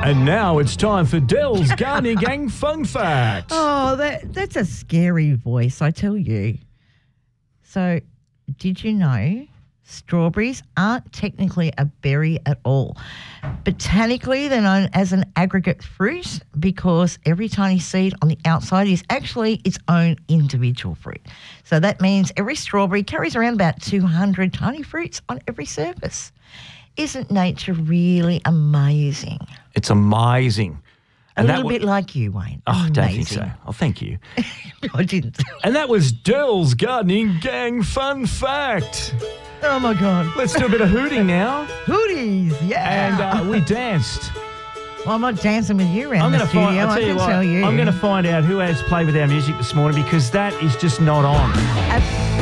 And now it's time for Dell's Gardening Gang Fun Fact. Oh, that's a scary voice, I tell you. So, did you know strawberries aren't technically a berry at all? Botanically, they're known as an aggregate fruit because every tiny seed on the outside is actually its own individual fruit. So that means every strawberry carries around about 200 tiny fruits on every surface. Isn't nature really amazing? It's amazing. And a little bit like you, Wayne. Oh, I don't think so. Oh, thank you. I didn't. And that was Dell's Gardening Gang Fun Fact. Oh, my God. Let's do a bit of hooting now. Hooties, yeah. And we danced. Well, I'm not dancing with you around the studio, I can tell you. I'm going to find out who has played with our music this morning because that is just not on.